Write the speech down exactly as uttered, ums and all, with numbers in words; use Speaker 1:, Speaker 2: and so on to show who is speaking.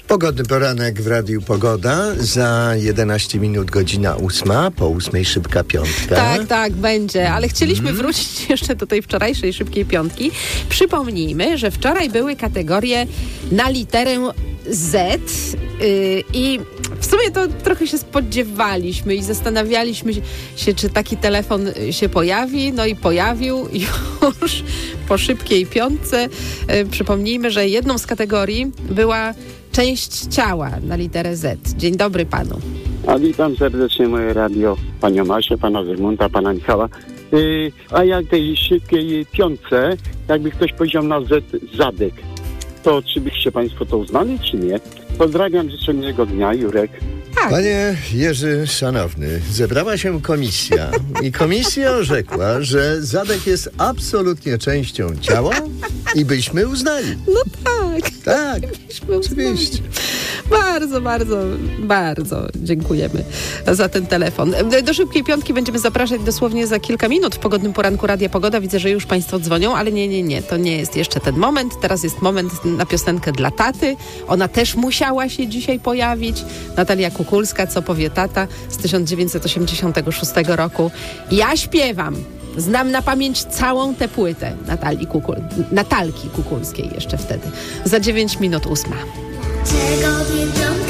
Speaker 1: Pogodny poranek w Radiu Pogoda. Za jedenaście minut godzina ósma, po ósmej szybka piątka.
Speaker 2: Tak, tak, będzie. Ale chcieliśmy hmm. wrócić jeszcze do tej wczorajszej szybkiej piątki. Przypomnijmy, że wczoraj były kategorie na literę Z yy, i w sumie to trochę się spodziewaliśmy i zastanawialiśmy się, czy taki telefon się pojawi. No i pojawił już po szybkiej piątce. Yy, przypomnijmy, że jedną z kategorii była część ciała na literę Z. Dzień dobry panu.
Speaker 3: A witam serdecznie moje radio, panią Masię, pana Zygmunta, pana Michała. Yy, a jak tej szybkiej piątce, jakby ktoś powiedział na Z zadek, to czy byście państwo to uznali, czy nie? Pozdrawiam, życzę miłego dnia, Jurek.
Speaker 2: Tak.
Speaker 1: Panie Jerzy Szanowny, zebrała się komisja i komisja orzekła, że zadek jest absolutnie częścią ciała i byśmy uznali.
Speaker 2: No tak.
Speaker 1: Tak,
Speaker 2: byśmy
Speaker 1: oczywiście.
Speaker 2: Uznali. Bardzo, bardzo, bardzo dziękujemy za ten telefon. Do szybkiej piątki będziemy zapraszać dosłownie za kilka minut w pogodnym poranku Radia Pogoda. Widzę, że już państwo dzwonią, ale nie, nie, nie. To nie jest jeszcze ten moment. Teraz jest moment na piosenkę dla taty. Ona też musiała się dzisiaj pojawić. Natalia Kukulska, Co powie tata, z tysiąc dziewięćset osiemdziesiątego szóstego roku. Ja śpiewam. Znam na pamięć całą tę płytę Natalii Kukul, Natalki Kukulskiej jeszcze wtedy. Za dziewięć minut ósma.
Speaker 4: Czego